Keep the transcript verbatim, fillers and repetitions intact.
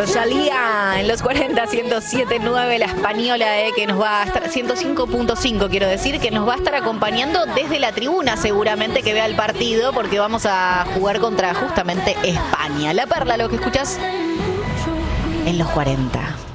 Rosalía en los cuarenta, ciento siete punto nueve, la española, eh, que nos va a estar, ciento cinco punto cinco quiero decir, que nos va a estar acompañando desde la tribuna seguramente, que vea el partido, porque vamos a jugar contra justamente España. La Perla, lo que escuchas en los cuarenta.